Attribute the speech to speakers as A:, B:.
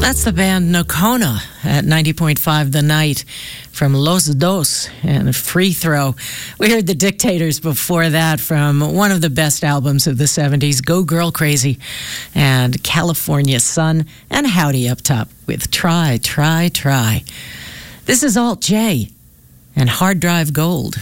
A: That's the band Nocona at 90.5 The Night from Los Dos and Free Throw. We heard The Dictators before that from one of the best albums of the 70s, Go Girl Crazy, and California Sun, and Howdy up top with Try, Try, Try. This is Alt J and Hard Drive Gold.